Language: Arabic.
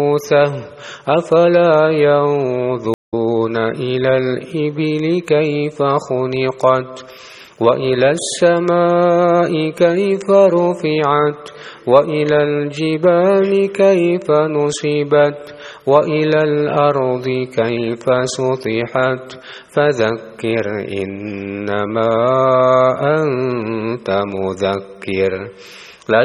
أفلا ينظرون إلى الإبل كيف خلقت وإلى السماء كيف رفعت وإلى الجبال كيف نصبت وإلى الأرض كيف سطحت فذكر إنما أنت مذكر